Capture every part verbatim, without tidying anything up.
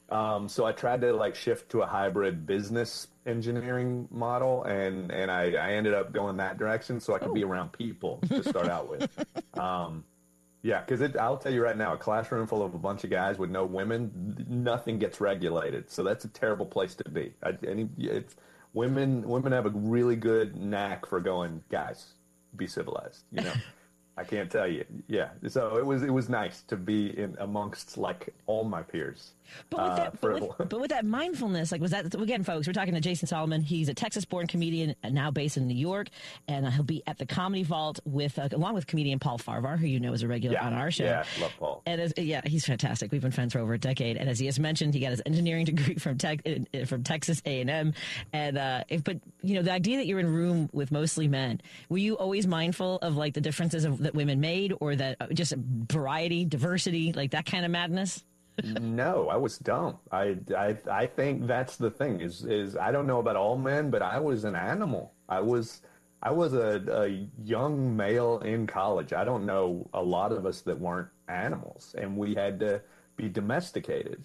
Um, so I tried to like shift to a hybrid business engineering model, and and I, I ended up going that direction so I could be Oh, around people to start out with. Um, yeah, because it, I'll tell you right now, a classroom full of a bunch of guys with no women, nothing gets regulated. So that's a terrible place to be. I, any, it's women. Women have a really good knack for going, guys, be civilized. You know, I can't tell you. Yeah. So it was it was nice to be in amongst like all my peers. But with Uh, that, but for with, but with that mindfulness, like was that again, folks? We're talking to Jason Solomon. He's a Texas-born comedian, uh, now based in New York, and uh, he'll be at the Comedy Vault with, uh, along with comedian Paul Farvar, who you know is a regular yeah, on our show. yeah, love Paul. And as, yeah, he's fantastic. We've been friends for over a decade, and as he has mentioned, he got his engineering degree from tech from Texas A and M. And uh, if, but you know, the idea that you're in a room with mostly men, were you always mindful of like the differences of, that women made, or that uh, just variety, diversity, like that kind of madness? No, I was dumb. I, I I think that's the thing is is I don't know about all men, but I was an animal. I was I was a, a young male in college. I don't know a lot of us that weren't animals, and we had to be domesticated.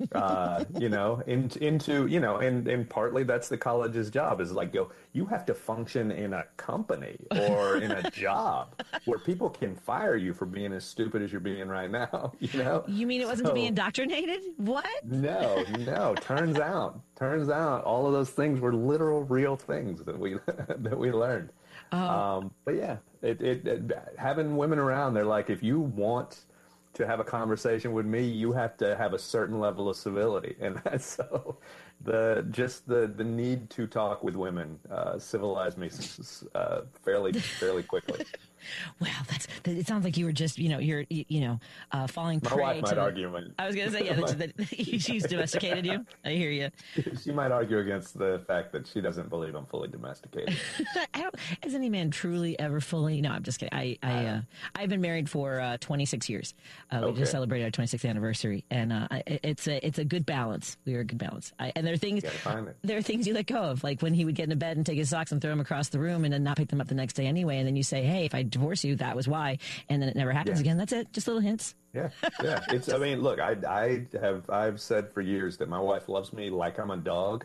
Uh, you know, in, into you know, and and partly that's the college's job is like go. You have to function in a company or in a job where people can fire you for being as stupid as you're being right now. You know, You mean it wasn't to be so. indoctrinated? What? No, no. Turns out, turns out, all of those things were literal, real things that we that we learned. Oh, Um, but yeah, it, it, it having women around, they're like, if you want to have a conversation with me, you have to have a certain level of civility, and that's so the just the the need to talk with women uh, civilized me uh, fairly fairly quickly. well, that's. It sounds like you were just, you know, you're, you, you know, uh, falling My prey wife to might the. argue, I was gonna say, yeah, my, that, that she's domesticated you. I hear you. she might argue against the fact that she doesn't believe I'm fully domesticated. I don't, has any man truly ever fully? No, I'm just kidding. I, I, uh, I've been married for uh, twenty-six years. Uh, we Okay. just celebrated our twenty-sixth anniversary, and uh, I- it's a, it's a good balance. We are a good balance. I, and there are things, Gotta find it. there are things you let go of, like when he would get into bed and take his socks and throw them across the room, and then not pick them up the next day anyway. And then you say, "Hey, if I divorce you, that was why," and then it never happens Yeah. again. That's it. Just little hints. Yeah, yeah. It's. I mean, look, I, I have, I've said for years that my wife loves me like I'm a dog,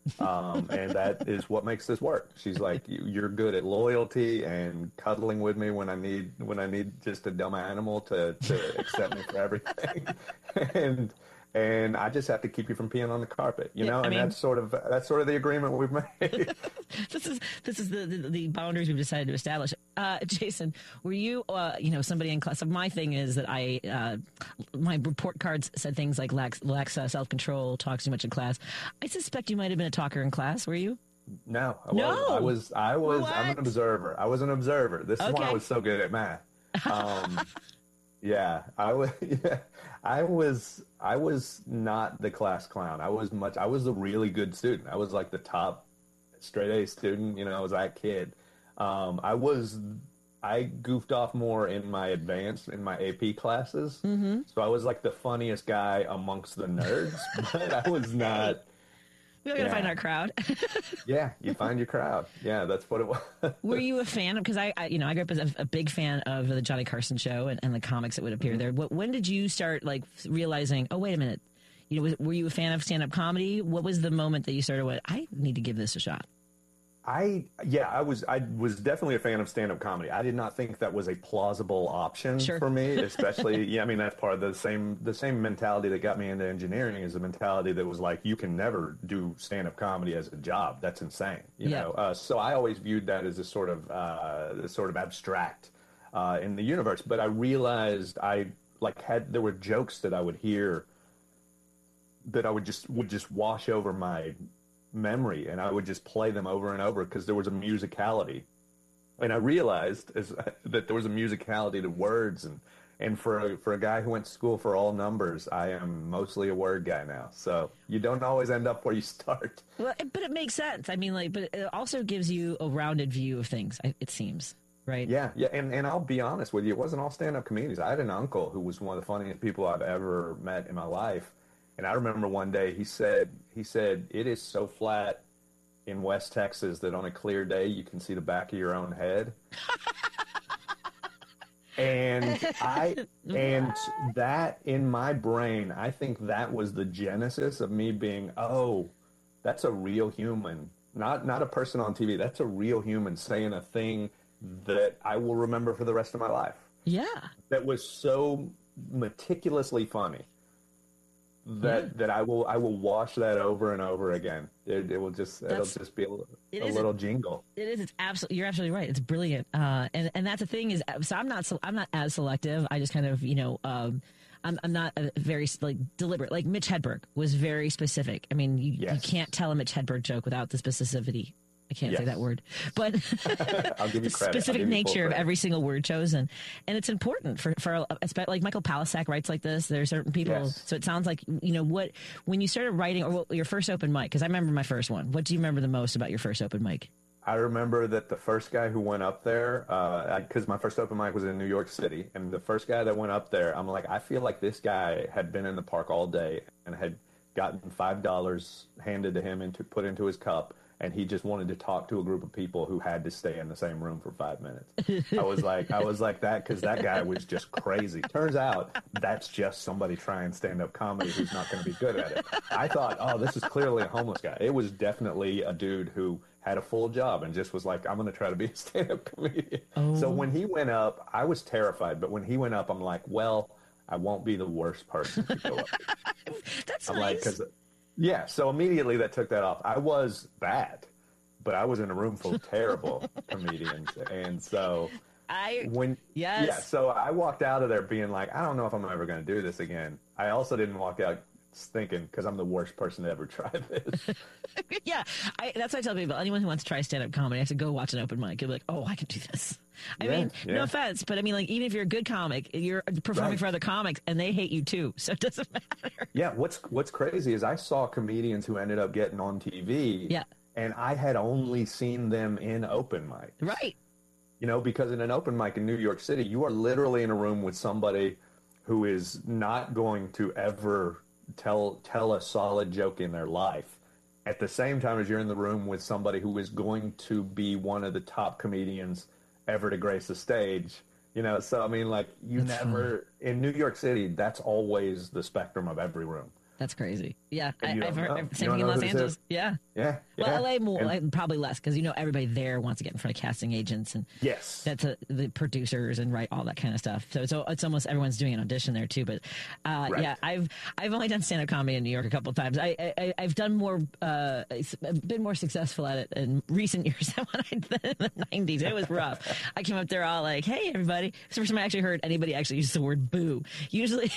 um, and that is what makes this work. She's like, "You- you're good at loyalty and cuddling with me when I need, when I need just a dumb animal to, to accept me for everything, and and I just have to keep you from peeing on the carpet, you Yeah, know. I And mean, that's sort of that's sort of the agreement we've made. this is this is the, the, the boundaries we've decided to establish. Uh, Jason, were you uh, you know somebody in class? So my thing is that I uh, my report cards said things like lacks, lacks uh, self control, talks too much in class. I suspect you might have been a talker in class. Were you? No, I No. was. I was. I was. I'm an What? observer. I was an observer. This is why I Okay. was so good at math. Um, yeah, I was. Yeah, I was. I was not the class clown. I was much. I was a really good student. I was like the top straight A student. You know, I was that kid. Um, I was. I goofed off more in my advanced in my A P classes. Mm-hmm. So I was like the funniest guy amongst the nerds, but I was Hey, not. we got to find Yeah. our crowd. Yeah, you find your crowd. Yeah, that's what it was. Were you a fan of? Because I, I, you know, I grew up as a, a big fan of the Johnny Carson show and, and the comics that would appear there. What, when did you start like realizing? Oh, wait a minute. You know, was, were you a fan of stand up comedy? What was the moment that you started? What I need to give this a shot. I yeah, I was I was definitely a fan of stand-up comedy. I did not think that was a plausible option Sure. for me, especially yeah, I mean that's part of the same the same mentality that got me into engineering is the mentality that was like you can never do stand-up comedy as a job. That's insane, you Yeah. know. Uh, so I always viewed that as a sort of uh, a sort of abstract uh, in the universe. But I realized I like had there were jokes that I would hear that I would just would just wash over my memory, and I would just play them over and over because there was a musicality, and I realized as, that there was a musicality to words, and and for a, for a guy who went to school for all numbers, I am mostly a word guy now. So you don't always end up where you start. Well, it- but it makes sense. I mean, like, but it also gives you a rounded view of things. I- It seems right. Yeah, yeah, and and I'll be honest with you, it wasn't all stand-up comedians. I had an uncle who was one of the funniest people I've ever met in my life, and I remember one day he said he said it is so flat in West Texas that on a clear day you can see the back of your own head. And I and that in my brain, I think that was the genesis of me being, oh, that's a real human, not not a person on T V. That's a real human saying a thing that I will remember for the rest of my life. Yeah, that was so meticulously funny that yeah. that I will I will watch that over and over again. It, it will just that's, it'll just be a, a little a, jingle. It is. It's absolutely. You're absolutely right. It's brilliant. Uh, and and that's the thing is. So I'm not. So I'm not as selective. I just kind of you know. Um, I'm I'm not a very like deliberate. Like Mitch Hedberg was very specific. I mean, you, yes. you can't tell a Mitch Hedberg joke without the specificity. I can't yes. say that word, but I'll give you the credit. specific nature of every single word chosen. And it's important for, for like Michael Palasak writes like this. There are certain people. Yes. So it sounds like, you know, what, when you started writing or your first open mic, because I remember my first one. What do you remember the most about your first open mic? I remember that the first guy who went up there, because uh, my first open mic was in New York City, and the first guy that went up there, I'm like, I feel like this guy had been in the park all day and had gotten five dollars handed to him and to put into his cup. And he just wanted to talk to a group of people who had to stay in the same room for five minutes. I was like, I was like that because that guy was just crazy. Turns out that's just somebody trying stand-up comedy who's not going to be good at it. I thought, oh, this is clearly a homeless guy. It was definitely a dude who had a full job and just was like, I'm going to try to be a stand-up comedian. Oh. So when he went up, I was terrified. But when he went up, I'm like, well, I won't be the worst person to go up. That's I'm nice. Like, 'cause, yeah, so immediately that took that off. I was bad, but I was in a room full of terrible comedians. And so I when yes. yeah, so I walked out of there being like, I don't know if I'm ever going to do this again. I also didn't walk out thinking because I'm the worst person to ever try this. yeah, I, that's what I tell people. Anyone who wants to try stand-up comedy has to go watch an open mic. You'll be like, oh, I can do this. I yeah, mean, yeah. no offense, but I mean, like, even if you're a good comic, you're performing right. for other comics, and they hate you too, so it doesn't matter. Yeah, what's what's crazy is I saw comedians who ended up getting on T V, yeah. and I had only seen them in open mics. Right. You know, because in an open mic in New York City, you are literally in a room with somebody who is not going to ever tell tell a solid joke in their life. At the same time as you're in the room with somebody who is going to be one of the top comedians ever to grace the stage, you know, so I mean, like, you that's never funny. In New York City, that's always the spectrum of every room. That's crazy. Yeah, I, I've know. heard same thing in Los Angeles. Yeah, yeah. Well, yeah. L A more, and, probably less because you know everybody there wants to get in front of casting agents and yes, that's a, the producers and write all that kind of stuff. So it's it's almost everyone's doing an audition there too. But uh, right. yeah, I've I've only done stand up comedy in New York a couple of times. I, I I've done more, uh, been more successful at it in recent years than when I did in the nineties. It was rough. I came up there all like, hey everybody. It's the first time I actually heard anybody actually use the word boo. Usually,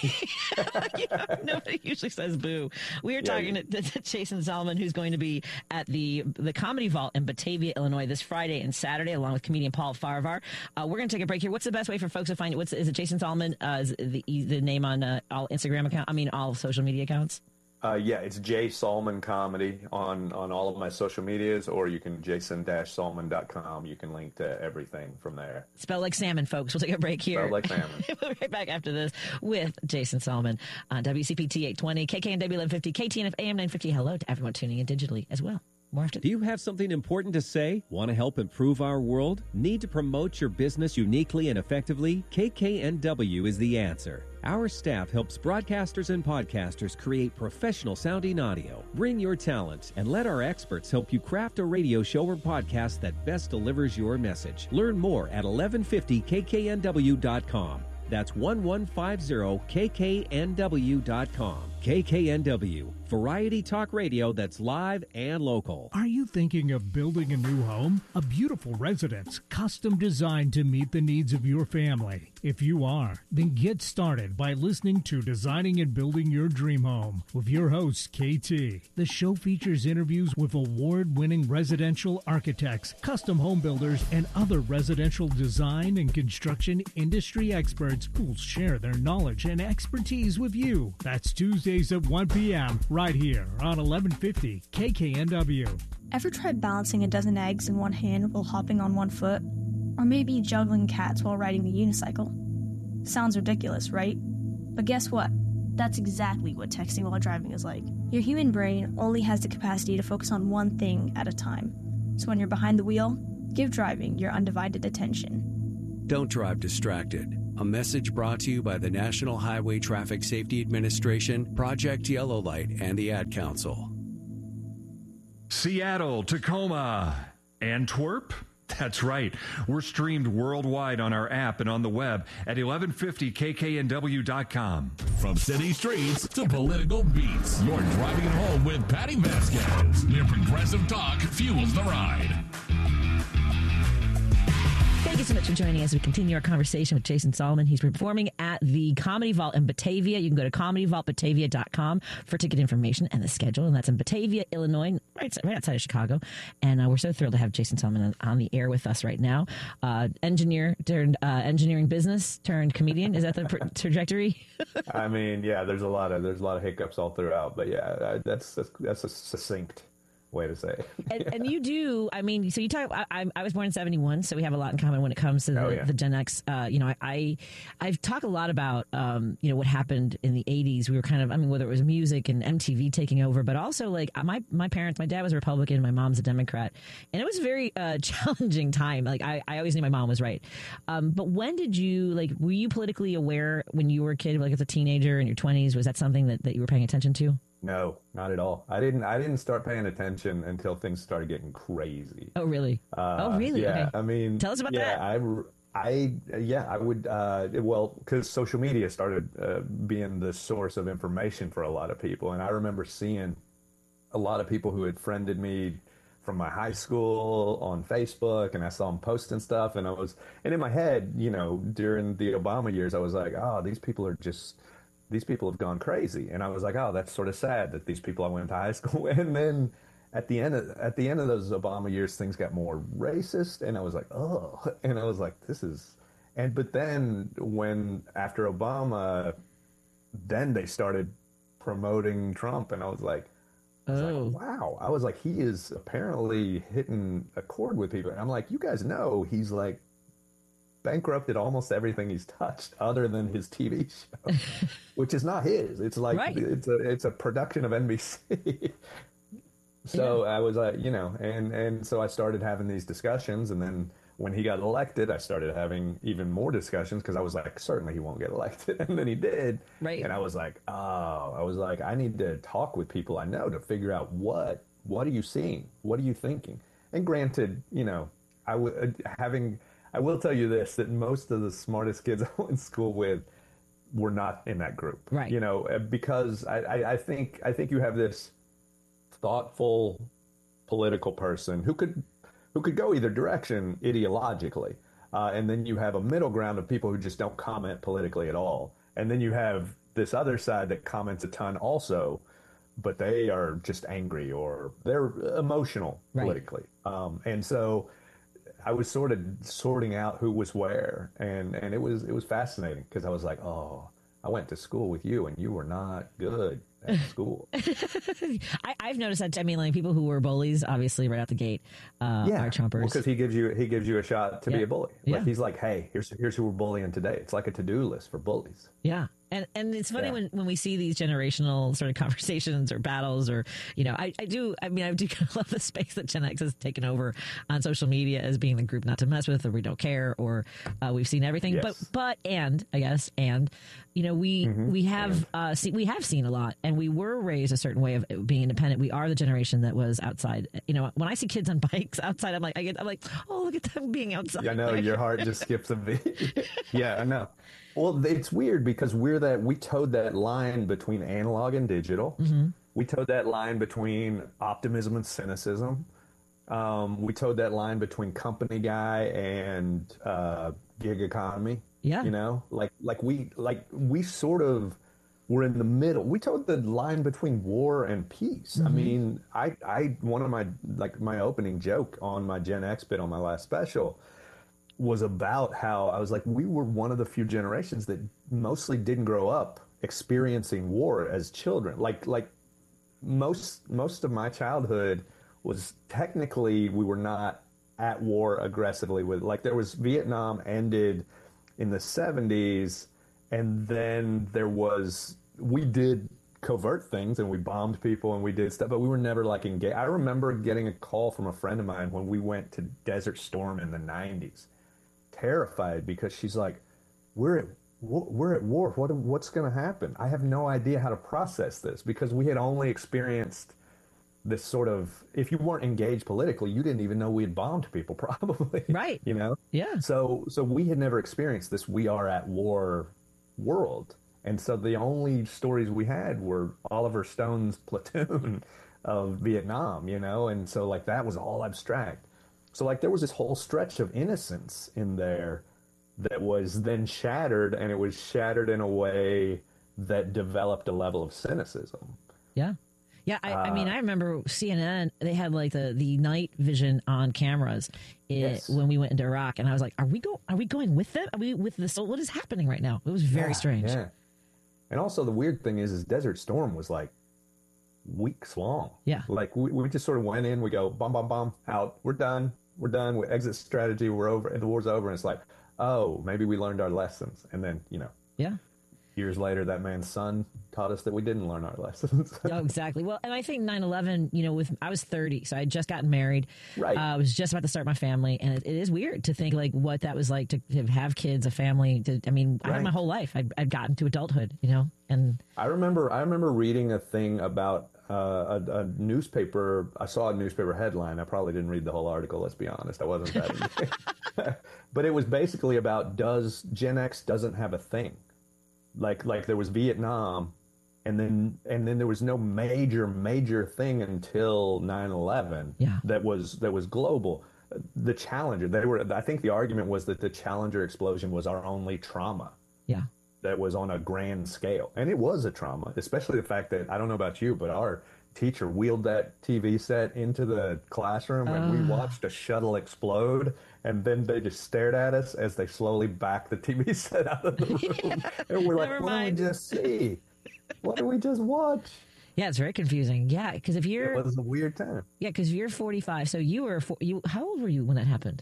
you know, nobody usually says boo. We were yeah, talking yeah. to, to Jason Solomon, who's going to be at the the Comedy Vault in Batavia, Illinois, this Friday and Saturday, along with comedian Paul Farvar. Uh, we're going to take a break here. What's the best way for folks to find you? What's is it? Jason Solomon uh, is the the name on uh, all Instagram account. I mean, all social media accounts. Uh, yeah, it's J Solomon Comedy on, on all of my social medias, or you can jason dash solomon dot com. You can link to everything from there. Spelled like salmon, folks. We'll take a break here. Spelled like salmon. We'll be right back after this with Jason Solomon on W C P T eight twenty, K K N W eleven fifty, K T N F A M nine fifty. Hello to everyone tuning in digitally as well. More after. Do you have something important to say? Want to help improve our world? Need to promote your business uniquely and effectively? K K N W is the answer. Our staff helps broadcasters and podcasters create professional sounding audio. Bring your talent and let our experts help you craft a radio show or podcast that best delivers your message. Learn more at eleven fifty K K N W dot com. That's eleven fifty K K N W dot com. K K N W, variety talk radio that's live and local. Are you thinking of building a new home? A beautiful residence, custom designed to meet the needs of your family. If you are, then get started by listening to Designing and Building Your Dream Home with your host, K T. The show features interviews with award-winning residential architects, custom home builders, and other residential design and construction industry experts who will share their knowledge and expertise with you. That's Tuesdays at one p.m. right here on eleven fifty K K N W. Ever tried balancing a dozen eggs in one hand while hopping on one foot? Or maybe juggling cats while riding the unicycle? Sounds ridiculous, right? But guess what? That's exactly what texting while driving is like. Your human brain only has the capacity to focus on one thing at a time. So when you're behind the wheel, give driving your undivided attention. Don't drive distracted. A message brought to you by the National Highway Traffic Safety Administration, Project Yellow Light, and the Ad Council. Seattle, Tacoma, Antwerp. That's right. We're streamed worldwide on our app and on the web at eleven fifty K K N W dot com. From city streets to political beats, you're driving home with Patty Vasquez. Your progressive talk fuels the ride. Thank you so much for joining us. We continue our conversation with Jason Solomon. He's performing at the Comedy Vault in Batavia. You can go to comedy vault batavia dot com for ticket information and the schedule. And that's in Batavia, Illinois, right, right outside of Chicago. And uh, we're so thrilled to have Jason Solomon on, on the air with us right now. Uh, engineer turned uh, engineering business turned comedian. Is that the pr- trajectory? I mean, yeah, there's a lot of there's a lot of hiccups all throughout, but yeah, that's that's, that's a succinct way to say it. and, and you do, I mean, so you talk, I, I, I was born in seventy-one, so we have a lot in common when it comes to the, oh, yeah. the Gen X. Uh, you know, I, I, I've talked a lot about, um, you know, what happened in the eighties. We were kind of, I mean, whether it was music and M T V taking over, but also like my, my parents, my dad was a Republican, my mom's a Democrat, and it was a very uh, challenging time. Like I, I always knew my mom was right. Um, but when did you, like, were you politically aware when you were a kid, like as a teenager in your twenties? Was that something that, that you were paying attention to? No, not at all. I didn't. I didn't start paying attention until things started getting crazy. Oh, really? Uh, oh, really? Yeah. Okay. I mean, tell us about yeah, that. I, I, yeah, I would. Uh, well, because social media started uh, being the source of information for a lot of people, and I remember seeing a lot of people who had friended me from my high school on Facebook, and I saw them posting stuff, and I was, and in my head, you know, during the Obama years, I was like, oh, these people are just. These people have gone crazy, and I was like, "Oh, that's sort of sad that these people I went to high school with." And then at the end of at the end of those Obama years, things got more racist, and I was like, "Oh," and I was like, "This is," and but then when after Obama, then they started promoting Trump, and I was like, I was oh. like, "Wow!" I was like, "He is apparently hitting a chord with people," and I'm like, "You guys know he's like." Bankrupted almost everything he's touched other than his T V show, which is not his. It's like right. it's a it's a production of N B C. So yeah. I was like, you know, and and so I started having these discussions, and then when he got elected, I started having even more discussions because I was like, certainly he won't get elected, and then he did. Right. And I was like, oh, I was like, I need to talk with people I know to figure out what what are you seeing, what are you thinking. And granted, you know, I would having. I will tell you this, that most of the smartest kids I went to school with were not in that group. Right. You know, because I, I, I think I think you have this thoughtful political person who could who could go either direction ideologically. Uh, and then you have a middle ground of people who just don't comment politically at all. And then you have this other side that comments a ton also, but they are just angry or they're emotional right. politically. Um, and so I was sort of sorting out who was where, and, and it was it was fascinating because I was like, oh, I went to school with you, and you were not good at school. I, I've noticed that. I mean, like people who were bullies, obviously, right out the gate, uh, yeah. are Trumpers. Because well, he gives you he gives you a shot to yeah. be a bully. Like yeah. he's like, hey, here's here's who we're bullying today. It's like a to do list for bullies. Yeah. And and it's funny yeah. when, when we see these generational sort of conversations or battles or, you know, I, I do, I mean, I do kind of love the space that Gen X has taken over on social media as being the group not to mess with, or we don't care, or uh, we've seen everything. Yes. But, but, and, I guess, and, you know, we, mm-hmm. we have, yeah. uh, see, we have seen a lot, and we were raised a certain way of being independent. We are the generation that was outside. You know, when I see kids on bikes outside, I'm like, I get, I'm like, oh, look at them being outside. I know, your heart just skips a beat. Yeah, I know. Well, it's weird because we're that we towed that line between analog and digital. Mm-hmm. We towed that line between optimism and cynicism. Um, we towed that line between company guy and uh, gig economy. Yeah, you know, like like we like we sort of were in the middle. We towed the line between war and peace. Mm-hmm. I mean, I I one of my like my opening joke on my Gen X bit on my last special was about how I was like, we were one of the few generations that mostly didn't grow up experiencing war as children. Like, like most, most of my childhood was technically, we were not at war aggressively with, like there was Vietnam ended in the seventies. And then there was, we did covert things and we bombed people and we did stuff, but we were never like engaged. I remember getting a call from a friend of mine when we went to Desert Storm in the nineties. Terrified because she's like, we're at, we're at war. What, what's going to happen? I have no idea how to process this because we had only experienced this sort of, if you weren't engaged politically, you didn't even know we had bombed people probably. Right. You know? Yeah. So, so we had never experienced this we are at war world. And so the only stories we had were Oliver Stone's platoon of Vietnam, you know? And so like that was all abstract. So like there was this whole stretch of innocence in there that was then shattered, and it was shattered in a way that developed a level of cynicism. Yeah. Yeah, I, Uh, I mean, I remember C N N, they had like the, the night vision on cameras it, Yes. when we went into Iraq. And I was like, are we go? Are we going with them? Are we with this? What is happening right now? It was very Yeah, strange. Yeah. And also the weird thing is, is Desert Storm was like weeks long. Yeah. Like we, we just sort of went in, we go, bomb, bomb, bomb, out. We're done. We're done. We exit strategy. We're over. And the war's over. And it's like, oh, maybe we learned our lessons. And then, you know. Yeah. Years later, that man's son taught us that we didn't learn our lessons. Oh, exactly. Well, and I think nine eleven, you know, with I was thirty, so I had just gotten married. Right. Uh, I was just about to start my family, and it, it is weird to think like what that was like to, to have kids, a family. To, I mean, I had my Right. whole life. I'd, I'd gotten to adulthood, you know, and I remember I remember reading a thing about uh, a, a newspaper. I saw a newspaper headline. I probably didn't read the whole article. Let's be honest. I wasn't that. But it was basically about does Gen X doesn't have a thing. Like like there was Vietnam, and then and then there was no major major thing until nine eleven. Yeah. That was that was global. The Challenger. They were. I think the argument was that the Challenger explosion was our only trauma. yeah. That was on a grand scale, and it was a trauma. Especially the fact that I don't know about you, but our teacher wheeled that T V set into the classroom, and we watched a shuttle explode. And then they just stared at us as they slowly backed the T V set out of the room. And we're like, Never what mind. did we just see? What did we just watch? Yeah, it's very confusing. Yeah, because if you're It was a weird time. yeah, because you're forty-five, so you were four, you. How old were you when that happened?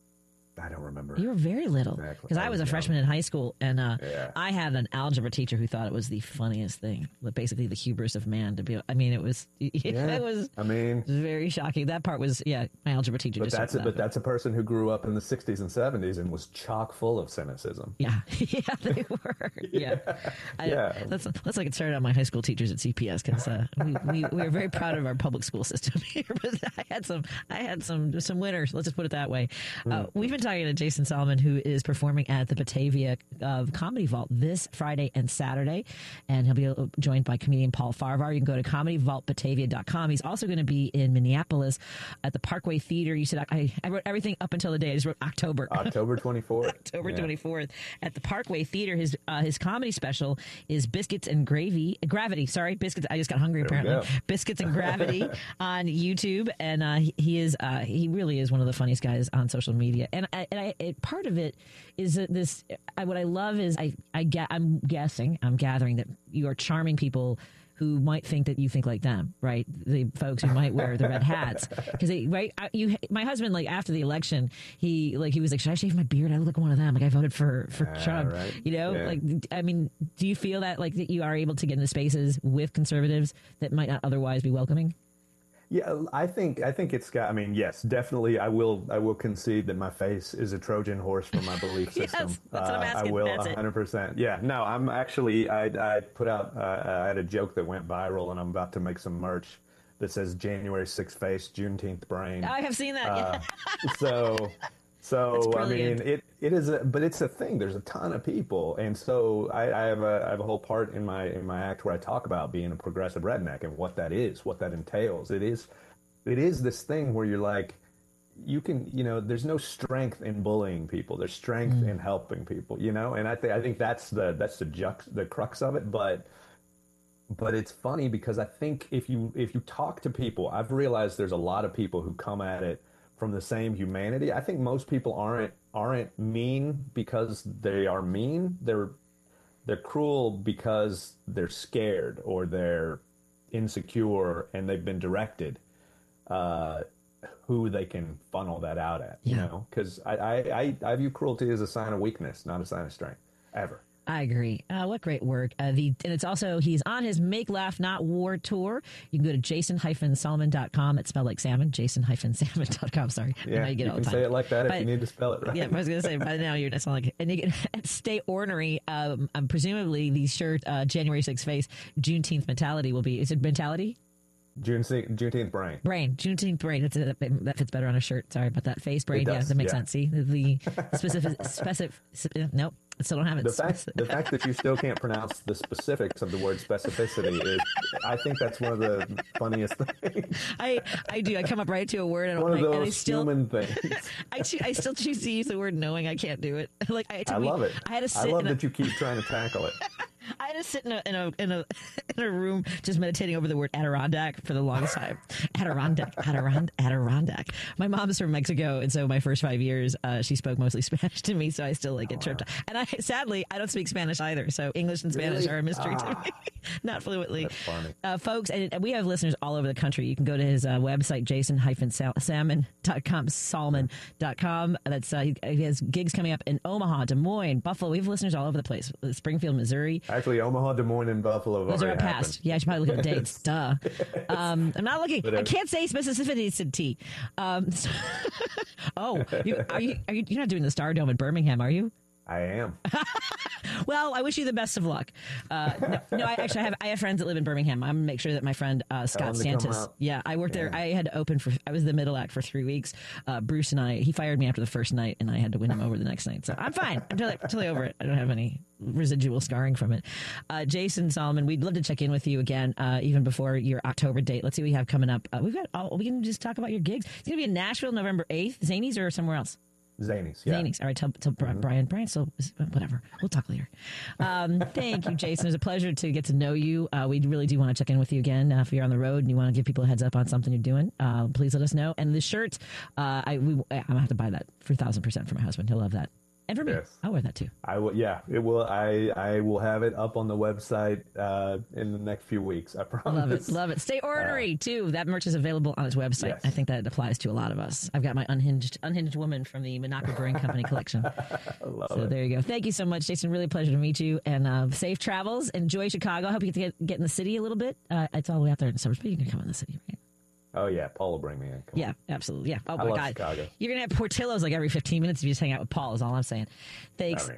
I don't remember. You were very little. Exactly. Because I I was a was freshman in high school, and uh, Yeah. I had an algebra teacher who thought it was the funniest thing. But basically, the hubris of man to be. I mean, it was. Yeah. It was. I mean, It was very shocking. That part was, yeah, my algebra teacher but just that's a, started but laughing. that's a person who grew up in the sixties and seventies and was chock full of cynicism. Yeah, yeah, they were. Yeah, I, Yeah. Let's let's like get started on my high school teachers at C P S because uh, we, we we are very proud of our public school system here. But I had some I had some some winners. Let's just put it that way. Uh, we've been talking to Jason Solomon, who is performing at the Batavia uh, Comedy Vault this Friday and Saturday, and he'll be joined by comedian Paul Farvar. You can go to comedy vault batavia dot com. He's also going to be in Minneapolis at the Parkway Theater. You said I, I wrote everything up until the day. I just wrote October. October twenty-fourth. October Yeah. twenty-fourth at the Parkway Theater. His uh, his comedy special is Biscuits and Gravy. Gravity, sorry. Biscuits. I just got hungry, There we apparently. go. Biscuits and Gravity on YouTube. And uh, he, he is, uh, he really is one of the funniest guys on social media. And, I, and I, it, part of it is that this, I, what I love is I, I ga- I'm guessing, I'm gathering that you are charming people who might think that you think like them, right? The folks who might wear the red hats, because they, right? I, you, my husband, like after the election, he like he was like, "Should I shave my beard? I look like one of them. Like I voted for for Ah, Trump." right. You know, Yeah. like I mean, do you feel that like that you are able to get into spaces with conservatives that might not otherwise be welcoming? Yeah, I think I think it's got. I mean, yes, definitely. I will I will concede that my face is a Trojan horse for my belief Yes, system. that's what I'm Uh, asking. I will That's it. one hundred percent. Yeah, no, I'm actually. I I put out. Uh, I had a joke that went viral, and I'm about to make some merch that says January sixth face, Juneteenth brain. I have seen that. Uh, yeah. so so That's I mean brilliant. it it is a, but it's a thing. There's a ton of people, and so I, I have a I have a whole part in my in my act where I talk about being a progressive redneck and what that is, what that entails. It is it is this thing where you're like, you can, you know, there's no strength in bullying people. There's strength in helping people, you know, and I think I think that's the that's the jux the crux of it. But but it's funny because I think if you if you talk to people, I've realized there's a lot of people who come at it from the same humanity. I think most people aren't aren't mean because they are mean. They're they're cruel because they're scared or they're insecure and they've been directed uh, who they can funnel that out at. You Yeah. know, because I, I I I view cruelty as a sign of weakness, not a sign of strength, ever. I agree. Uh, what great work. Uh, the And it's also, he's on his Make Laugh Not War tour. You can go to jason dash salmon dot com. It's spelled like salmon, jason dash salmon dot com. Sorry. Yeah, you, get you all can the time. say it like that but, if you need to spell it right. Yeah, I was going to say, by now you're not like, and you can stay ornery. Um, um, presumably the shirt, uh, January sixth face, Juneteenth mentality will be, is it mentality? June, Juneteenth brain. Brain. Juneteenth brain. It's a, that fits better on a shirt. Sorry about that. Face brain. It does, yeah, that makes yeah. sense. See, the, the specific, specific, nope, I still don't have it. The fact, the fact that you still can't pronounce the specifics of the word specificity is, I think that's one of the funniest things. I, I do. I come up right to a word and, one I'm of like, those and I still, human things. I, cho- I still choose to use the word knowing I can't do it. Like I, I me, love it. I had to I sit love in a, that you keep trying to tackle it. I had to sit in a in a in a in a room just meditating over the word Adirondack for the longest time. Adirondack, Adirondack, Adirondack. My mom's from Mexico, and so my first five years, uh, she spoke mostly Spanish to me. So I still like get tripped. Wow. And I sadly I don't speak Spanish either. So English and Spanish really? are a mystery ah. to me, not fluently. That's funny, uh, folks. And, and we have listeners all over the country. You can go to his uh, website, jason dash salmon dot com, salmon dot com. That's uh, he, he has gigs coming up in Omaha, Des Moines, Buffalo. We have listeners all over the place. Springfield, Missouri. Actually, Omaha, Des Moines, and Buffalo have Those are already our past. happened. Yeah, I should probably look at the dates. Duh. Um, I'm not looking. I can't say specificity. Um, so, oh, you, are you? Are you? You're not doing the Star Dome in Birmingham, are you? I am. Well, I wish you the best of luck. Uh, no, no, I actually have. I have friends that live in Birmingham. I'm gonna make sure that my friend uh, Scott Stantis. Yeah, I worked yeah. there. I had to open for. I was the middle act for three weeks. Uh, Bruce and I. He fired me after the first night, and I had to win him over the next night. So I'm fine. I'm totally, totally over it. I don't have any residual scarring from it. Uh, Jason Solomon, we'd love to check in with you again, uh, even before your October date. Let's see what we have coming up. Uh, we've got. Oh, we can just talk about your gigs. It's gonna be in Nashville, November eighth. Zanies or somewhere else? Zanies, yeah. Zanies. All right, tell, tell mm-hmm. Brian. Brian, still, whatever. We'll talk later. Um, thank you, Jason. It was a pleasure to get to know you. Uh, we really do want to check in with you again. Uh, if you're on the road and you want to give people a heads up on something you're doing, uh, please let us know. And the shirt, uh, I, we, I'm going to have to buy that for one thousand percent for my husband. He'll love that. And for me, yes. I'll wear that too. I will. Yeah, it will. I I will have it up on the website uh, in the next few weeks. I promise. Love it. Love it. Stay ornery uh, too. That merch is available on his website. Yes. I think that applies to a lot of us. I've got my unhinged unhinged woman from the Monaco Brewing Company collection. I love so it. There you go. Thank you so much, Jason. Really a pleasure to meet you. And uh, safe travels. Enjoy Chicago. I hope you get to get, get in the city a little bit. Uh, it's all the way out there in the suburbs, but you can come in the city, right? Oh, yeah. Paul will bring me in. Come yeah, on. absolutely. Yeah. Oh, I my love God. Chicago. You're going to have Portillo's like every fifteen minutes if you just hang out with Paul, is all I'm saying. Thanks.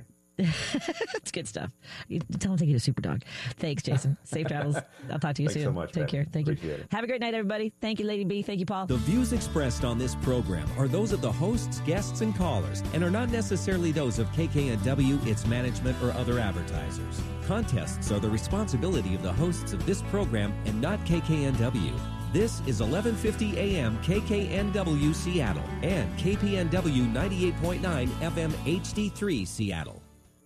It's good stuff. You tell him to take you to Superdog. Thanks, Jason. Safe travels. I'll talk to you Thanks soon. so much, Take man. care. Thank Appreciate you. It. Have a great night, everybody. Thank you, Lady B. Thank you, Paul. The views expressed on this program are those of the hosts, guests, and callers, and are not necessarily those of K K N W, its management, or other advertisers. Contests are the responsibility of the hosts of this program and not K K N W. This is eleven fifty A M K K N W Seattle and K P N W ninety-eight point nine F M H D three Seattle.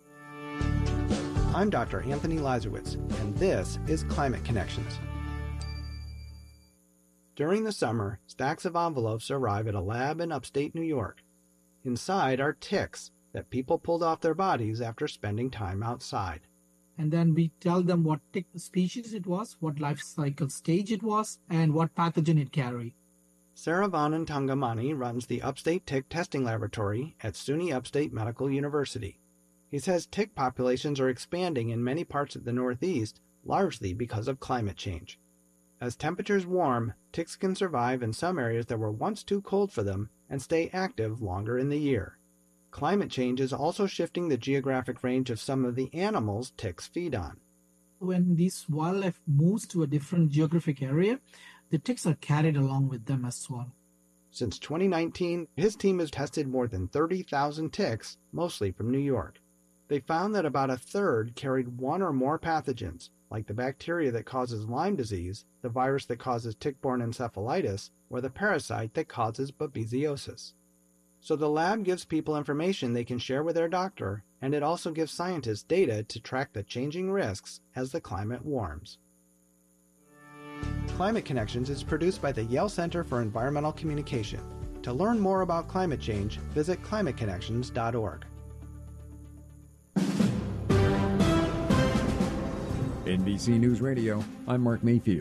I'm Doctor Anthony Lazarowitz, and this is Climate Connections. During the summer, stacks of envelopes arrive at a lab in upstate New York. Inside are ticks that people pulled off their bodies after spending time outside. And then we tell them what tick species it was, what life cycle stage it was, and what pathogen it carried. Saravanan Tangamani runs the Upstate Tick Testing Laboratory at SUNY Upstate Medical University. He says tick populations are expanding in many parts of the Northeast, largely because of climate change. As temperatures warm, ticks can survive in some areas that were once too cold for them and stay active longer in the year. Climate change is also shifting the geographic range of some of the animals ticks feed on. When this wildlife moves to a different geographic area, the ticks are carried along with them as well. Since twenty nineteen, his team has tested more than thirty thousand ticks, mostly from New York. They found that about a third carried one or more pathogens, like the bacteria that causes Lyme disease, the virus that causes tick-borne encephalitis, or the parasite that causes babesiosis. So the lab gives people information they can share with their doctor, and it also gives scientists data to track the changing risks as the climate warms. Climate Connections is produced by the Yale Center for Environmental Communication. To learn more about climate change, visit climate connections dot org. N B C News Radio, I'm Mark Mayfield.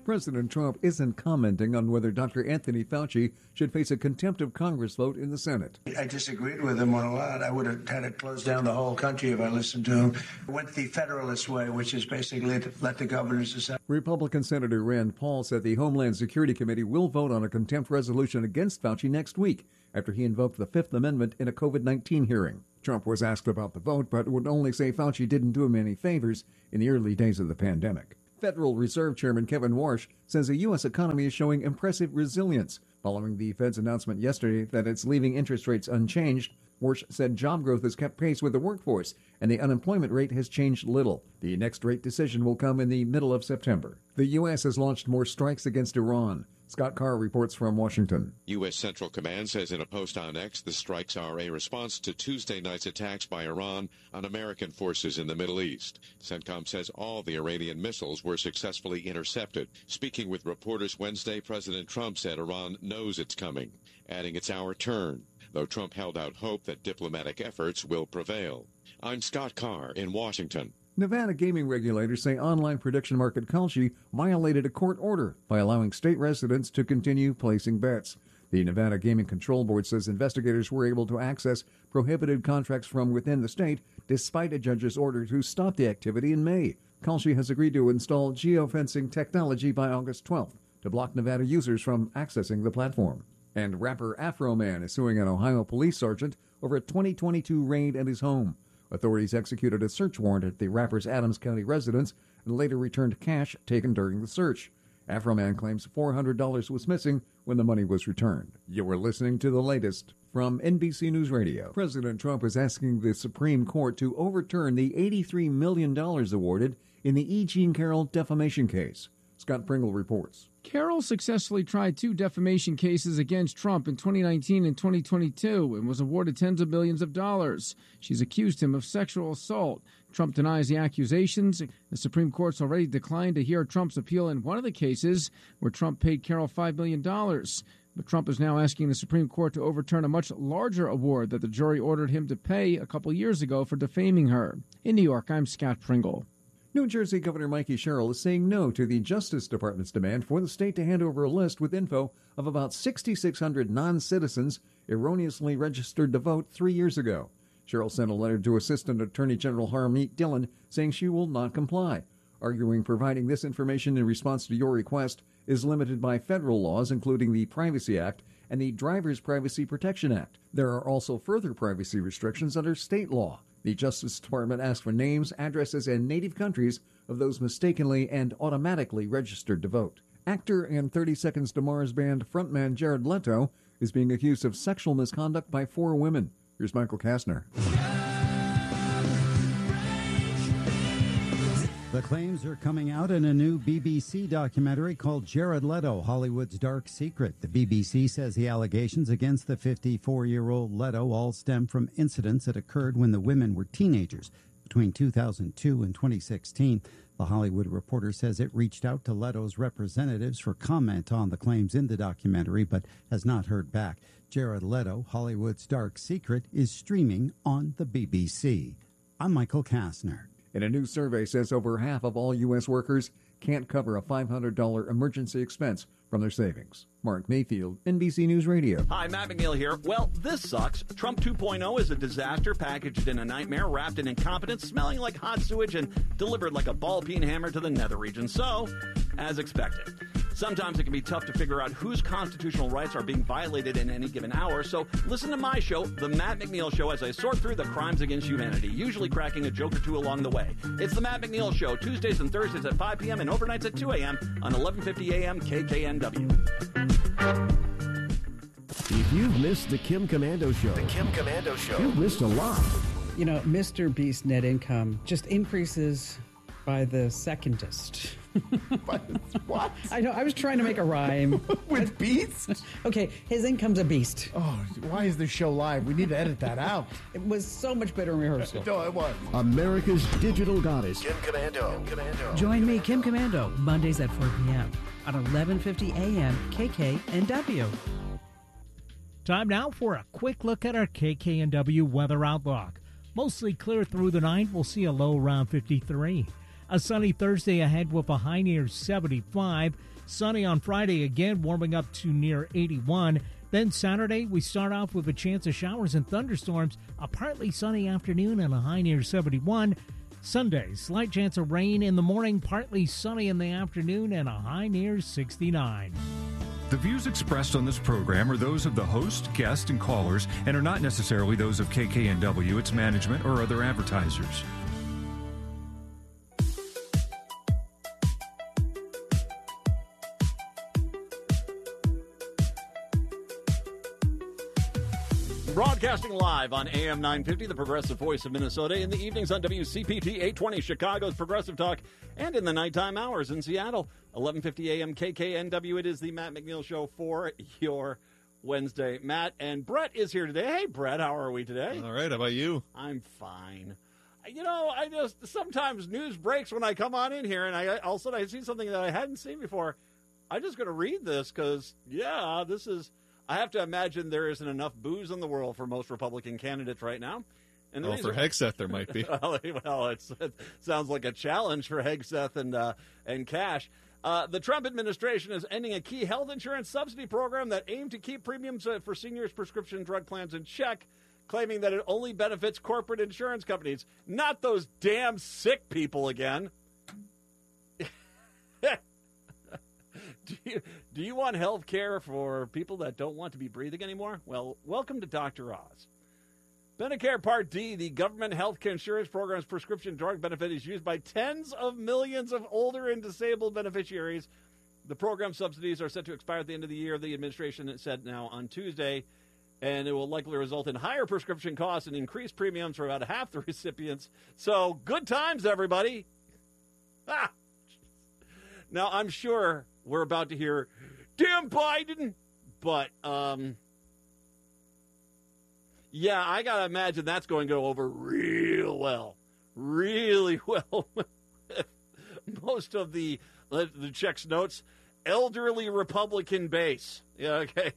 President Trump isn't commenting on whether Doctor Anthony Fauci should face a contempt of Congress vote in the Senate. I disagreed with him on a lot. I would have had to close down the whole country if I listened to him. I went the Federalist way, which is basically to let the governors decide. Republican Senator Rand Paul said the Homeland Security Committee will vote on a contempt resolution against Fauci next week after he invoked the Fifth Amendment in a COVID nineteen hearing. Trump was asked about the vote, but would only say Fauci didn't do him any favors in the early days of the pandemic. Federal Reserve Chairman Kevin Warsh says the U S economy is showing impressive resilience following the Fed's announcement yesterday that it's leaving interest rates unchanged. Warsh said job growth has kept pace with the workforce and the unemployment rate has changed little. The next rate decision will come in the middle of September. The U S has launched more strikes against Iran. Scott Carr reports from Washington. U S. Central Command says in a post on X the strikes are a response to Tuesday night's attacks by Iran on American forces in the Middle East. CENTCOM says all the Iranian missiles were successfully intercepted. Speaking with reporters Wednesday, President Trump said Iran knows it's coming, adding it's our turn, though Trump held out hope that diplomatic efforts will prevail. I'm Scott Carr in Washington. Nevada gaming regulators say online prediction market Kalshi violated a court order by allowing state residents to continue placing bets. The Nevada Gaming Control Board says investigators were able to access prohibited contracts from within the state despite a judge's order to stop the activity in May. Kalshi has agreed to install geofencing technology by August twelfth to block Nevada users from accessing the platform. And rapper Afro Man is suing an Ohio police sergeant over a twenty twenty-two raid at his home. Authorities executed a search warrant at the rapper's Adams County residence and later returned cash taken during the search. Afro Man claims four hundred dollars was missing when the money was returned. You are listening to the latest from N B C News Radio. President Trump is asking the Supreme Court to overturn the eighty-three million dollars awarded in the E. Jean Carroll defamation case. Scott Pringle reports. Carroll successfully tried two defamation cases against Trump in twenty nineteen and twenty twenty-two and was awarded tens of millions of dollars. She's accused him of sexual assault. Trump denies the accusations. The Supreme Court's already declined to hear Trump's appeal in one of the cases where Trump paid Carroll five million dollars. But Trump is now asking the Supreme Court to overturn a much larger award that the jury ordered him to pay a couple years ago for defaming her. In New York, I'm Scott Pringle. New Jersey Governor Mikey Sherrill is saying no to the Justice Department's demand for the state to hand over a list with info of about six thousand six hundred non-citizens erroneously registered to vote three years ago. Sherrill sent a letter to Assistant Attorney General Harmeet Dillon saying she will not comply, arguing providing this information in response to your request is limited by federal laws, including the Privacy Act and the Driver's Privacy Protection Act. There are also further privacy restrictions under state law. The Justice Department asked for names, addresses, and native countries of those mistakenly and automatically registered to vote. Actor and thirty Seconds to Mars band frontman Jared Leto is being accused of sexual misconduct by four women. Here's Michael Kastner. The claims are coming out in a new B B C documentary called Jared Leto, Hollywood's Dark Secret. The B B C says the allegations against the fifty-four-year-old Leto all stem from incidents that occurred when the women were teenagers between two thousand two and twenty sixteen. The Hollywood Reporter says it reached out to Leto's representatives for comment on the claims in the documentary, but has not heard back. Jared Leto, Hollywood's Dark Secret, is streaming on the B B C. I'm Michael Kastner. And a new survey says over half of all U S workers can't cover a five hundred dollars emergency expense from their savings. Mark Mayfield, N B C News Radio. Hi, Matt McNeil here. Well, this sucks. Trump two point oh is a disaster packaged in a nightmare, wrapped in incompetence, smelling like hot sewage, and delivered like a ball-peen hammer to the nether region. So, as expected. Sometimes it can be tough to figure out whose constitutional rights are being violated in any given hour, so listen to my show, The Matt McNeil Show, as I sort through the crimes against humanity, usually cracking a joke or two along the way. It's The Matt McNeil Show, Tuesdays and Thursdays at five p.m. and overnights at two a.m. on eleven fifty a.m. K K N W. If you've missed the Kim Komando Show, The Kim Komando Show, you've missed a lot. You know, Mister Beast net income just increases by the secondest. What? I know. I was trying to make a rhyme. With beast? Okay, his income's a beast. Oh, why is this show live? We need to edit that out. It was so much better in rehearsal. No, it was. America's digital goddess. Kim Komando. Kim Komando. Join me, Kim Komando, Mondays at four p.m. on eleven fifty a.m. K K N W. Time now for a quick look at our K K N W weather outlook. Mostly clear through the night. We'll see a low around fifty-three. A sunny Thursday ahead with a high near seventy-five. Sunny on Friday again, warming up to near eighty-one. Then Saturday, we start off with a chance of showers and thunderstorms, a partly sunny afternoon and a high near seventy-one. Sunday, slight chance of rain in the morning, partly sunny in the afternoon, and a high near sixty-nine. The views expressed on this program are those of the host, guest, and callers, and are not necessarily those of K K N W, its management, or other advertisers. Broadcasting live on A M nine fifty, the Progressive Voice of Minnesota, in the evenings on W C P T eight twenty, Chicago's Progressive Talk, and in the nighttime hours in Seattle, eleven fifty A M K K N W. It is the Matt McNeil Show for your Wednesday. Matt and Brett is here today. Hey, Brett, how are we today? All right, how about you? I'm fine. You know, I just, sometimes news breaks when I come on in here, and I all of a sudden I see something that I hadn't seen before. I'm just going to read this because, yeah, this is... I have to imagine there isn't enough booze in the world for most Republican candidates right now. And well, for Hegseth, there might be. well, well it's, it sounds like a challenge for Hegseth and uh, and Cash. Uh, the Trump administration is ending a key health insurance subsidy program that aimed to keep premiums uh, for seniors' prescription drug plans in check, claiming that it only benefits corporate insurance companies, not those damn sick people again. Do you, do you want health care for people that don't want to be breathing anymore? Well, welcome to Doctor Oz. Medicare Part D, the government health care insurance program's prescription drug benefit, is used by tens of millions of older and disabled beneficiaries. The program subsidies are set to expire at the end of the year, the administration said now on Tuesday, and it will likely result in higher prescription costs and increased premiums for about half the recipients. So, good times, everybody. Ah! Now, I'm sure we're about to hear, damn Biden, but, um, yeah, I got to imagine that's going to go over real well, really well. Most of the, the checks notes, elderly Republican base. Yeah, okay.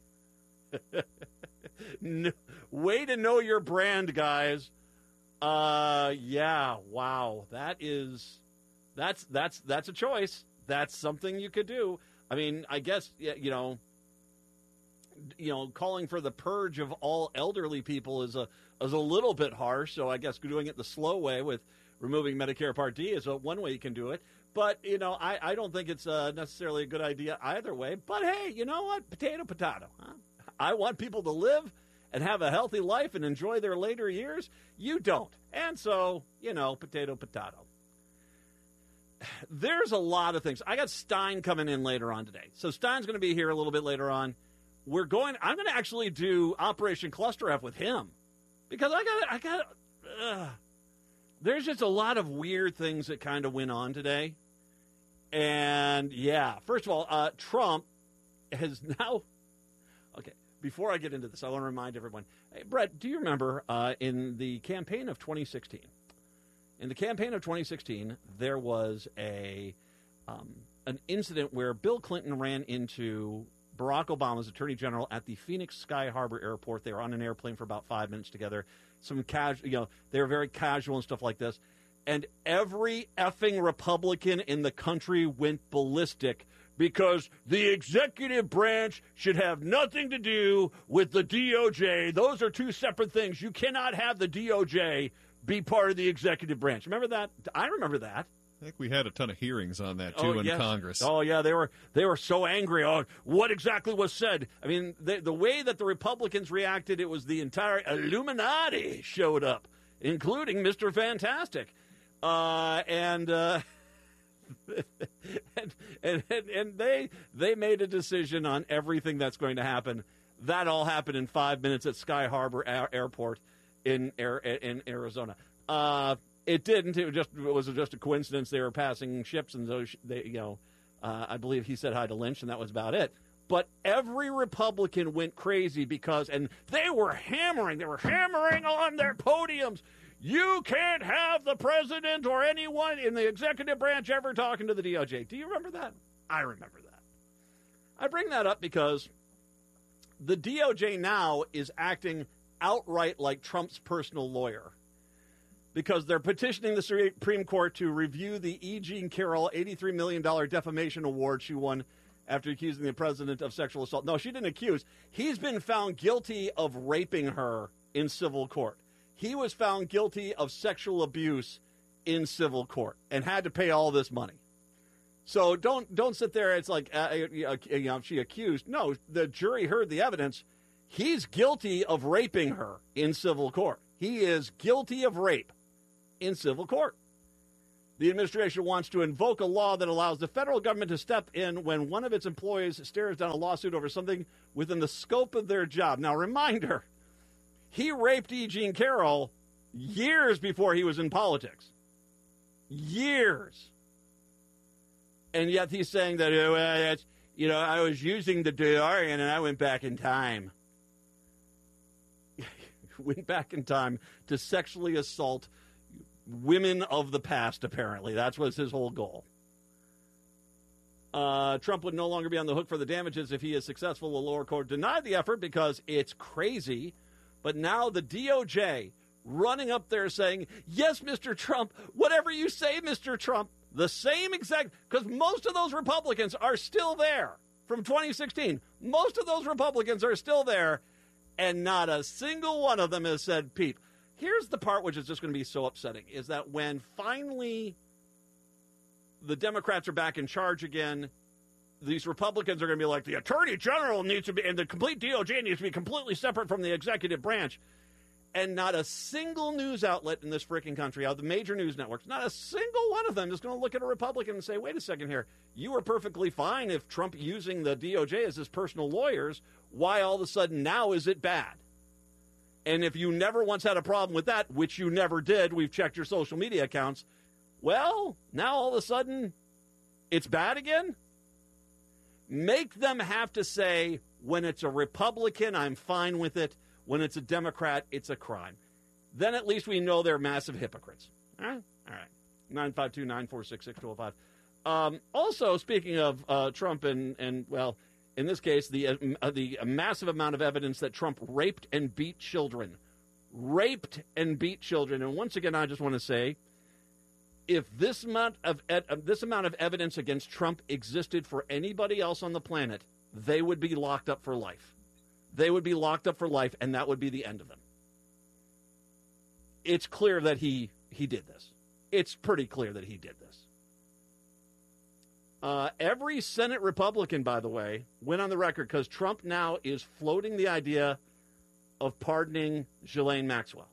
no, way to know your brand, guys. Uh, yeah, wow, that is, that's, that's, that's a choice. That's something you could do. I mean, I guess, you know, you know, calling for the purge of all elderly people is a is a little bit harsh. So I guess doing it the slow way with removing Medicare Part D is a, one way you can do it. But, you know, I, I don't think it's uh, necessarily a good idea either way. But, hey, you know what? Potato, potato. Huh? I want people to live and have a healthy life and enjoy their later years. You don't. And so, you know, potato, potato. There's a lot of things. I got Stein coming in later on today. So Stein's going to be here a little bit later on. We're going, I'm going to actually do Operation Cluster F with him because I got, I got, uh, there's just a lot of weird things that kind of went on today. And yeah, first of all, uh, Trump has now, okay, before I get into this, I want to remind everyone, hey, Brett, do you remember uh, in the campaign of twenty sixteen, In the campaign of twenty sixteen, there was a um, an incident where Bill Clinton ran into Barack Obama's attorney general at the Phoenix Sky Harbor Airport. They were on an airplane for about five minutes together. Some casual, you know, they were very casual and stuff like this. And every effing Republican in the country went ballistic because the executive branch should have nothing to do with the D O J. Those are two separate things. You cannot have the D O J be part of the executive branch. Remember that? I remember that. I think we had a ton of hearings on that, too, oh, in yes. Congress. Oh, yeah, they were they were so angry. Oh, what exactly was said? I mean, the, the way that the Republicans reacted, it was the entire Illuminati showed up, including Mister Fantastic. Uh, and, uh, and, and, and and they they made a decision on everything that's going to happen. That all happened in five minutes at Sky Harbor Air- Airport in in Arizona. Uh, it didn't. It was just it was just a coincidence. They were passing ships, and those they you know, uh, I believe he said hi to Lynch, and that was about it. But every Republican went crazy because, and they were hammering. They were hammering on their podiums. You can't have the president or anyone in the executive branch ever talking to the D O J. Do you remember that? I remember that. I bring that up because the D O J now is acting outright like Trump's personal lawyer because they're petitioning the Supreme Court to review the E. Jean Carroll eighty-three million dollars defamation award she won after accusing the president of sexual assault. No, she didn't accuse. He's been found guilty of raping her in civil court. He was found guilty of sexual abuse in civil court and had to pay all this money. So don't don't sit there. It's like uh, you know, she accused. No, the jury heard the evidence. He's guilty of raping her in civil court. He is guilty of rape in civil court. The administration wants to invoke a law that allows the federal government to step in when one of its employees stares down a lawsuit over something within the scope of their job. Now, reminder, he raped E. Jean Carroll years before he was in politics. Years. And yet he's saying that, oh, well, that's, you know, I was using the DeLorean and I went back in time. Went back in time to sexually assault women of the past, apparently. That was his whole goal. Uh, Trump would no longer be on the hook for the damages if he is successful. The lower court denied the effort because it's crazy. But now the D O J running up there saying, yes, Mister Trump, whatever you say, Mister Trump, the same exact, because most of those Republicans are still there from twenty sixteen. Most of those Republicans are still there, and not a single one of them has said, Pete. Here's the part which is just going to be so upsetting, is that when finally the Democrats are back in charge again, these Republicans are going to be like, the Attorney General needs to be, and the complete D O J needs to be completely separate from the executive branch. And not a single news outlet in this freaking country, out of the major news networks, not a single one of them is going to look at a Republican and say, wait a second here, you were perfectly fine if Trump using the D O J as his personal lawyers. Why all of a sudden now is it bad? And if you never once had a problem with that, which you never did, we've checked your social media accounts, well, now all of a sudden it's bad again? Make them have to say, when it's a Republican, I'm fine with it. When it's a Democrat, it's a crime. Then at least we know they're massive hypocrites. All right? All right. nine five two, nine four six, six two zero five. Um, also, speaking of uh, Trump and, and, well, in this case, the uh, the massive amount of evidence that Trump raped and beat children. Raped and beat children. And once again, I just want to say, if this amount of uh, this amount of evidence against Trump existed for anybody else on the planet, they would be locked up for life. They would be locked up for life, and that would be the end of them. It's clear that he, he did this. It's pretty clear that he did this. Uh, every Senate Republican, by the way, went on the record because Trump now is floating the idea of pardoning Ghislaine Maxwell.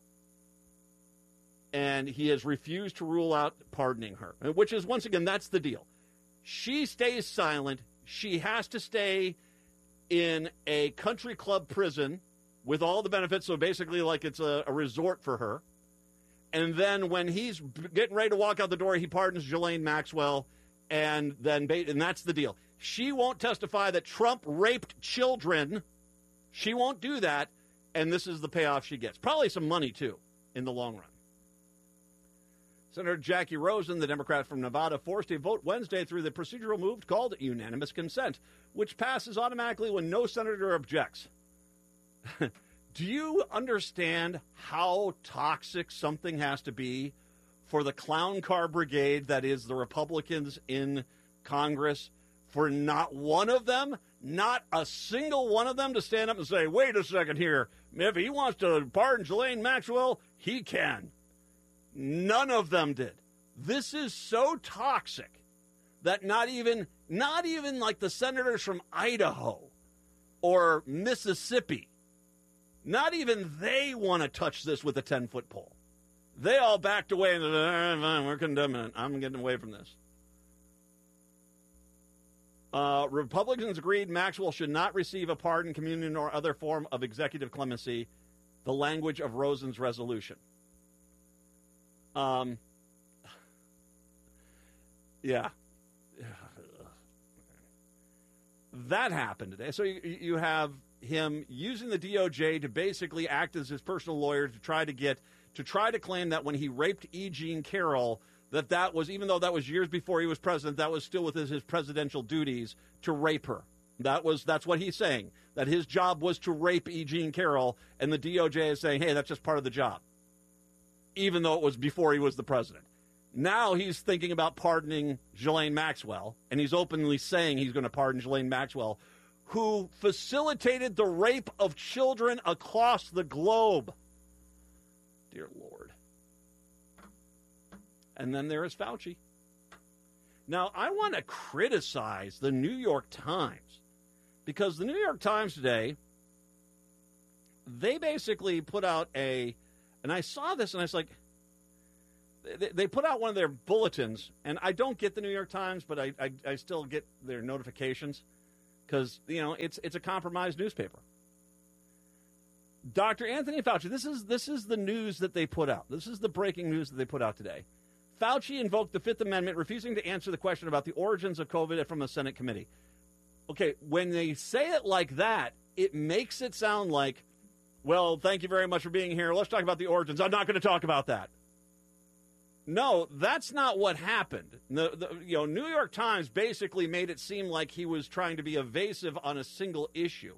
And he has refused to rule out pardoning her, which is, once again, that's the deal. She stays silent. She has to stay in a country club prison with all the benefits, so basically like it's a, a resort for her. And then when he's getting ready to walk out the door, he pardons Ghislaine Maxwell, and then and that's the deal. She won't testify that Trump raped children. She won't do that, and this is the payoff she gets. Probably some money, too, in the long run. Senator Jackie Rosen, the Democrat from Nevada, forced a vote Wednesday through the procedural move called unanimous consent, which passes automatically when no senator objects. Do you understand how toxic something has to be for the clown car brigade that is the Republicans in Congress, for not one of them, not a single one of them to stand up and say, wait a second here, if he wants to pardon Ghislaine Maxwell, he can. None of them did. This is so toxic that not even, not even like the senators from Idaho or Mississippi, not even they want to touch this with a ten-foot pole. They all backed away and said, all right, fine, we're condemning it. I'm getting away from this. Uh, Republicans agreed Maxwell should not receive a pardon, communion, or other form of executive clemency, the language of Rosen's resolution. Um, yeah. That happened today. So you, you have him using the D O J to basically act as his personal lawyer to try to get, to try to claim that when he raped E. Jean Carroll, that that was, even though that was years before he was president, that was still within his presidential duties to rape her. That was, that's what he's saying, that his job was to rape E. Jean Carroll, and the D O J is saying, hey, that's just part of the job, even though it was before he was the president. Now he's thinking about pardoning Ghislaine Maxwell, and he's openly saying he's going to pardon Ghislaine Maxwell, who facilitated the rape of children across the globe. Dear Lord. And then there is Fauci. Now, I want to criticize the New York Times, because the New York Times today, they basically put out a, and I saw this and I was like, they, they put out one of their bulletins, and I don't get the New York Times, but I, I, I still get their notifications because, you know, it's it's a compromised newspaper. Doctor Anthony Fauci, this is this is the news that they put out. This is the breaking news that they put out today. Fauci invoked the Fifth Amendment, refusing to answer the question about the origins of COVID from a Senate committee. Okay, when they say it like that, it makes it sound like, well, thank you very much for being here. Let's talk about the origins. I'm not going to talk about that. No, that's not what happened. The, the you know, New York Times basically made it seem like he was trying to be evasive on a single issue.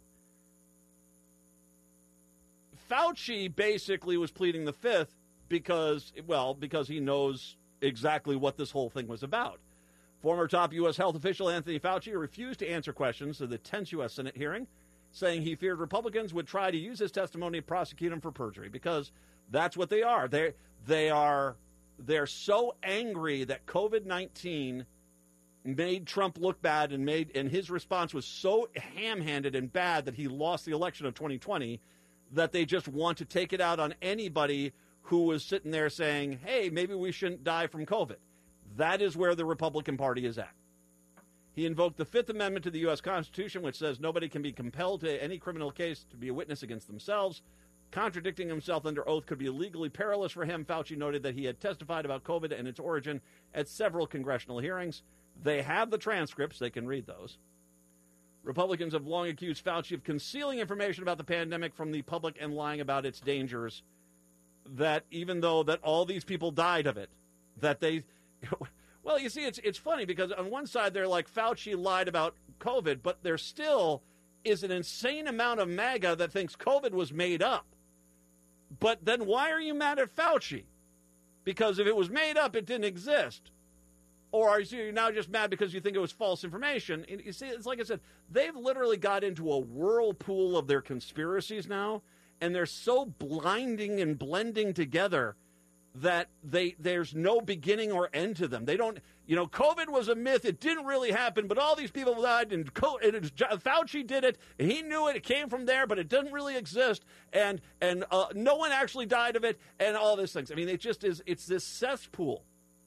Fauci basically was pleading the Fifth because, well, because he knows exactly what this whole thing was about. Former top U S health official Anthony Fauci refused to answer questions at the tenth U S Senate hearing, saying he feared Republicans would try to use his testimony to prosecute him for perjury, because that's what they are. They they are they're so angry that COVID nineteen made Trump look bad and made and his response was so ham-handed and bad that he lost the election of twenty twenty, that they just want to take it out on anybody who was sitting there saying, hey, maybe we shouldn't die from COVID. That is where the Republican Party is at. He invoked the Fifth Amendment to the U S Constitution, which says nobody can be compelled to any criminal case to be a witness against themselves. Contradicting himself under oath could be legally perilous for him. Fauci noted that he had testified about COVID and its origin at several congressional hearings. They have the transcripts. They can read those. Republicans have long accused Fauci of concealing information about the pandemic from the public and lying about its dangers, that even though that all these people died of it, that they... Well, you see, it's it's funny because on one side they're like, Fauci lied about COVID, but there still is an insane amount of MAGA that thinks COVID was made up. But then why are you mad at Fauci? Because if it was made up, it didn't exist. Or are you now just mad because you think it was false information? And you see, it's like I said, they've literally got into a whirlpool of their conspiracies now, and they're so blinding and blending together that they there's no beginning or end to them. They don't, you know, COVID was a myth. It didn't really happen, but all these people died, and, Co- and it, Fauci did it, and he knew it. It came from there, but it doesn't really exist, and and uh, no one actually died of it, and all these things. I mean, it just is, it's this cesspool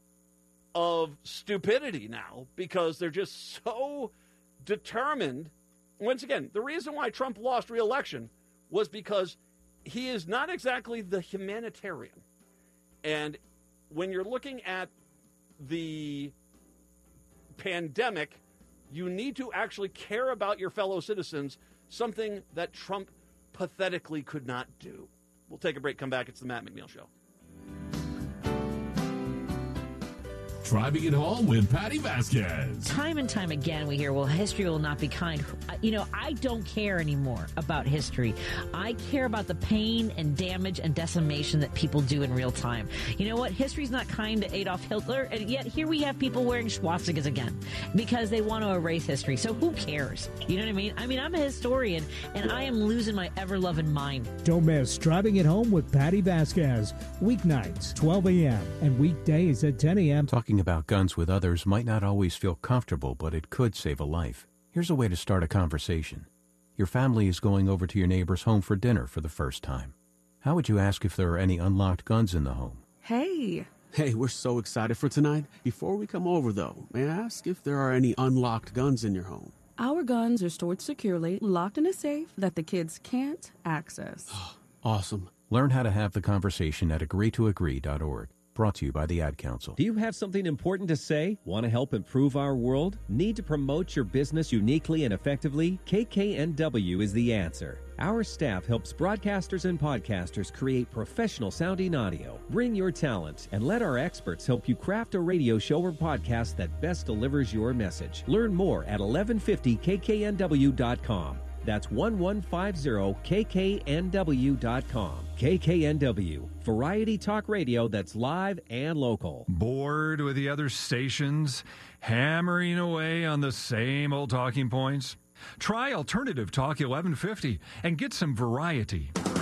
of stupidity now because they're just so determined. Once again, the reason why Trump lost re-election was because he is not exactly the humanitarian. And when you're looking at the pandemic, you need to actually care about your fellow citizens, something that Trump pathetically could not do. We'll take a break, come back. It's the Matt McNeil Show. Driving it home with Patty Vasquez. Time and time again, we hear, well, history will not be kind. You know, I don't care anymore about history. I care about the pain and damage and decimation that people do in real time. You know what? History's not kind to Adolf Hitler, and yet here we have people wearing swastikas again because they want to erase history. So who cares? You know what I mean? I mean, I'm a historian, and I am losing my ever-loving mind. Don't miss Driving It Home with Patty Vasquez. Weeknights, twelve a.m. and weekdays at ten a.m. Talking about guns with others might not always feel comfortable, but it could save a life. Here's a way to start a conversation. Your family is going over to your neighbor's home for dinner for the first time. How would you ask if there are any unlocked guns in the home? Hey. Hey, we're so excited for tonight. Before we come over, though, may I ask if there are any unlocked guns in your home? Our guns are stored securely, locked in a safe that the kids can't access. Awesome. Learn how to have the conversation at agree to agree dot org. Brought to you by the Ad Council. Do you have something important to say? Want to help improve our world? Need to promote your business uniquely and effectively? K K N W is the answer. Our staff helps broadcasters and podcasters create professional sounding audio. Bring your talent and let our experts help you craft a radio show or podcast that best delivers your message. Learn more at eleven fifty K K N W dot com. That's one one five zero K K N W dot com. K K N W, variety talk radio that's live and local. Bored with the other stations, hammering away on the same old talking points? Try Alternative Talk eleven fifty and get some variety.